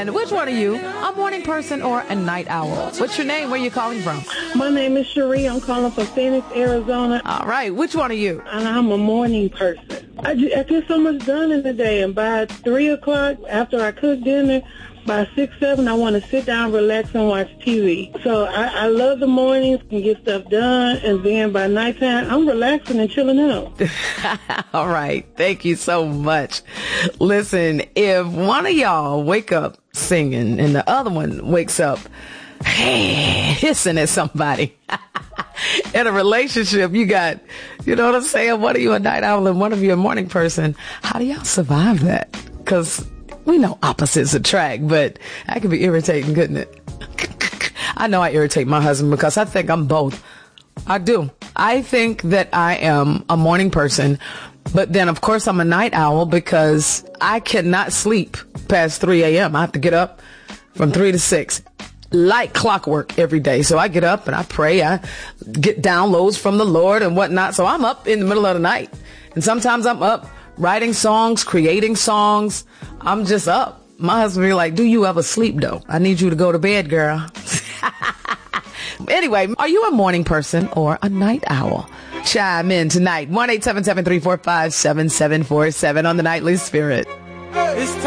And which one are you, a morning person or a night owl? What's your name? Where are you calling from? My name is Cherie. I'm calling from Phoenix, Arizona. All right. Which one are you? And I'm a morning person. I get so much done in the day. And by 3 o'clock, after I cook dinner, by 6, 7, I want to sit down, relax, and watch TV. So I love the mornings and get stuff done. And then by nighttime, I'm relaxing and chilling out. All right. Thank you so much. Listen, if one of y'all wake up singing and the other one wakes up hissing at somebody in a relationship, you got, you know what I'm saying? One of you a night owl and one of you a morning person. How do y'all survive that? Because we know opposites attract, but that could be irritating, couldn't it? I know I irritate my husband because I think I'm both. I do. I think that I am a morning person, but then of course I'm a night owl because I cannot sleep past 3 a.m. I have to get up from 3 to 6. Like clockwork every day. So I get up and I pray. I get downloads from the Lord and whatnot. So I'm up in the middle of the night. And sometimes I'm up writing songs, creating songs. I'm just up. My husband be like, do you ever sleep though? I need you to go to bed, girl. Anyway, are you a morning person or a night owl? Chime in tonight. 1-877-345-7747 on the Nightly Spirit.